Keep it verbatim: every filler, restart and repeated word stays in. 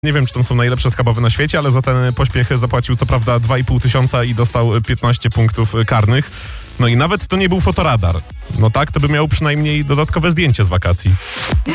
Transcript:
Nie wiem, czy to są najlepsze schabowe na świecie, ale za ten pośpiech zapłacił co prawda dwa i pół tysiąca i dostał piętnaście punktów karnych. No i nawet to nie był fotoradar. No tak, to by miał przynajmniej dodatkowe zdjęcie z wakacji.